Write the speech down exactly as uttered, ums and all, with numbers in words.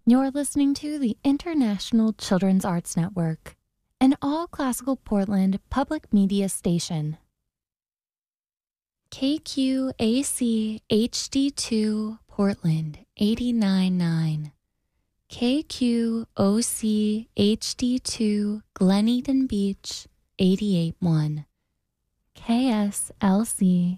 You're listening to the International Children's Arts Network, an all-classical Portland public media station. K Q A C H D two Portland eighty-nine point nine, K Q O C H D two Glen Eden Beach eighty-eight point one, K S L C